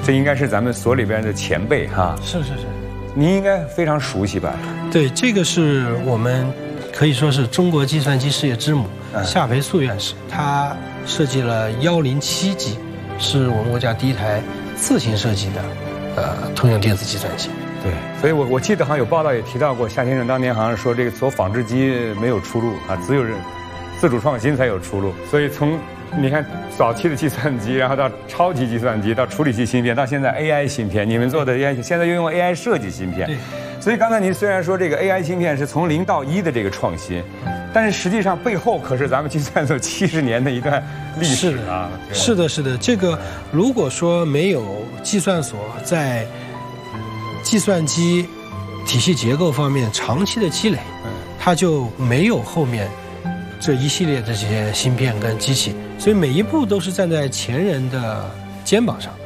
这应该是咱们所里边的前辈哈。 是。 您应该非常熟悉吧？ 对，这个是我们可以说是中国计算机事业之母夏培素院士，他设计了107机，是我们国家第一台自行设计的通用电子计算机。 对，所以我记得好像有报道也提到过，夏先生当年好像说这个做纺织机没有出路啊，只有自主创新才有出路。所以从你看早期的计算机，然后到超级计算机，到处理器芯片，到现在 AI 芯片，你们做的 AI 现在又用 AI 设计芯片。所以刚才您虽然说这个 AI 芯片是从0到1的这个创新，但是实际上背后可是咱们计算所70年的一段历史啊。 是的。这个如果说没有计算所在计算机体系结构方面长期的积累，它就没有后面这一系列的这些芯片跟机器，所以每一步都是站在前人的肩膀上。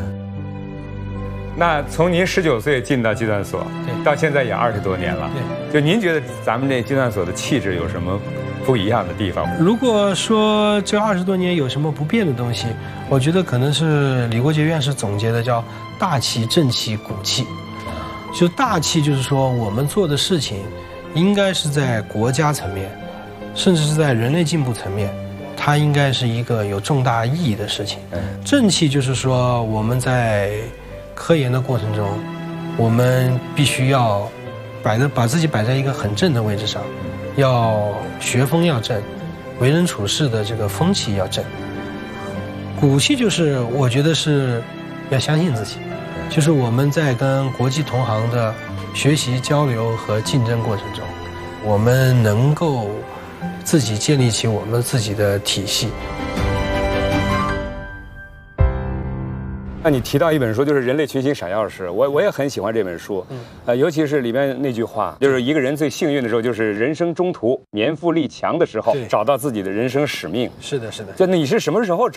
那从您19岁进到计算所，到现在也20多年了。就您觉得咱们这计算所的气质有什么不一样的地方？ 如果说这20多年有什么不变的东西，我觉得可能是李国杰院士总结的叫大气、正气、骨气。就大气就是说我们做的事情应该是在国家层面，甚至是在人类进步层面，它应该是一个有重大意义的事情。正气就是说我们在科研的过程中，我们必须要把自己摆在一个很正的位置上，要学风要正，为人处事的这个风气要正。骨气就是我觉得是要相信自己，就是我们在跟国际同行的学习交流和竞争过程中，我们能够自己建立起我们自己的体系。 那你提到一本书，就是《人类群星闪耀时》，我也很喜欢这本书，尤其是里面那句话，就是一个人最幸运的时候，就是人生中途年富力强的时候，找到自己的人生使命。 是的。 就你是什么时候